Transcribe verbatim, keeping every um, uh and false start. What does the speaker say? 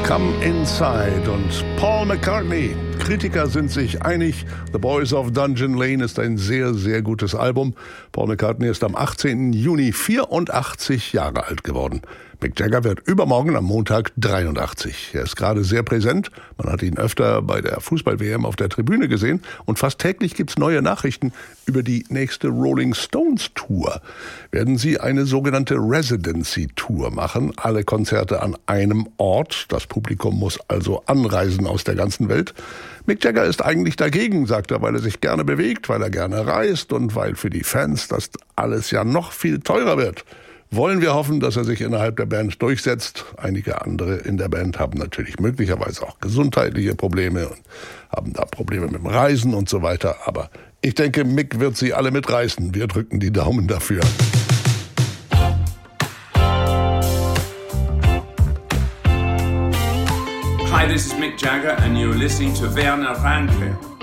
Come Inside und Paul McCartney. Kritiker sind sich einig, The Boys of Dungeon Lane ist ein sehr, sehr gutes Album. Paul McCartney ist am achtzehnten Juni vierundachtzig Jahre alt geworden. Mick Jagger wird übermorgen am Montag dreiundachtzig. Er ist gerade sehr präsent. Man hat ihn öfter bei der Fußball-W M auf der Tribüne gesehen. Und fast täglich gibt's neue Nachrichten über die nächste Rolling Stones Tour. Werden sie eine sogenannte Residency Tour machen. Alle Konzerte an einem Ort. Das Publikum muss also anreisen aus der ganzen Welt. Mick Jagger ist eigentlich dagegen, sagt er, weil er sich gerne bewegt, weil er gerne reist und weil für die Fans das alles ja noch viel teurer wird. Wollen wir hoffen, dass er sich innerhalb der Band durchsetzt. Einige andere in der Band haben natürlich möglicherweise auch gesundheitliche Probleme und haben da Probleme mit dem Reisen und so weiter. Aber ich denke, Mick wird sie alle mitreißen. Wir drücken die Daumen dafür. Hi, this is Mick Jagger and you're listening to Werner Ranke.